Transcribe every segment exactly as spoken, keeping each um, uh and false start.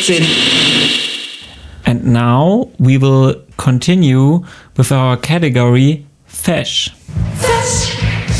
sechzehn. And now we will continue with our category Fesch. Fesch.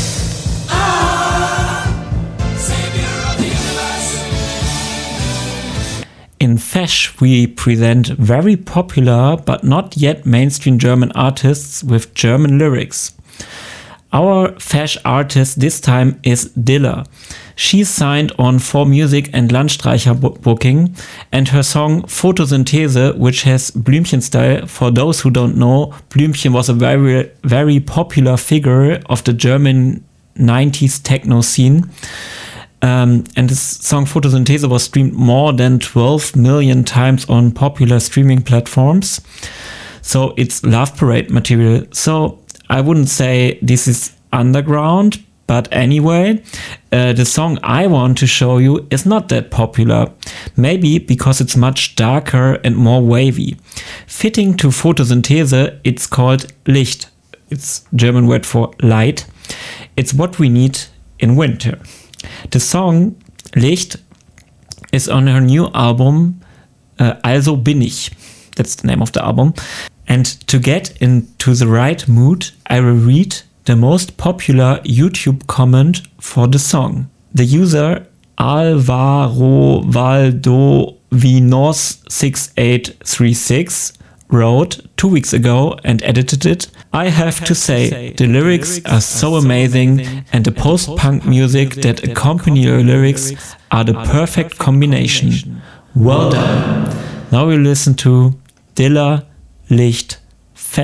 In Fesch, we present very popular but not yet mainstream German artists with German lyrics. Our Fesch artist this time is Dilla. She signed on four Music and Landstreicher booking, and her song Photosynthese, which has Blümchen style. For those who don't know, Blümchen was a very, very popular figure of the German nineties techno scene. Um, and this song Photosynthese was streamed more than twelve million times on popular streaming platforms. So it's Love Parade material. So I wouldn't say this is underground, but anyway, uh, the song I want to show you is not that popular. Maybe because it's much darker and more wavy. Fitting to Photosynthese, it's called Licht. It's German word for light. It's what we need in winter. The song Licht is on her new album uh, Also bin ich. That's the name of the album. And to get into the right mood, I will read the most popular YouTube comment for the song. The user Alvaro Valdo Vinos six eight three six wrote two weeks ago and edited it. I have to say, the lyrics are so amazing, and the post-punk music that accompany your lyrics are the perfect combination. Well done. Now we listen to Dilla Licht.